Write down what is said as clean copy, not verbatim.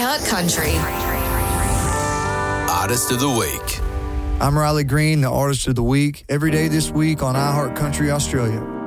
iHeart Country. Artist of the Week. I'm Riley Green, the Artist of the Week, every day this week on iHeart Country Australia.